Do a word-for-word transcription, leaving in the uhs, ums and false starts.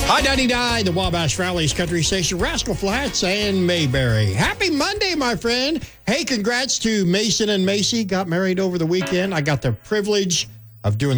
I ninety-nine, the Wabash Valley's country station, Rascal Flats and Mayberry. Happy Monday, my friend. Hey, congrats to Mason and Macy. Got married over the weekend. I got the privilege of doing